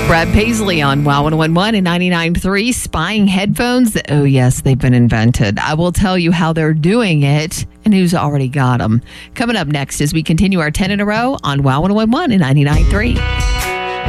Brad Paisley on WOW 101 and 99.3. Spying headphones. Oh, yes, they've been invented. I will tell you how they're doing it and who's already got them. Coming up next as we continue our 10 in a row on WOW 101 and 99.3.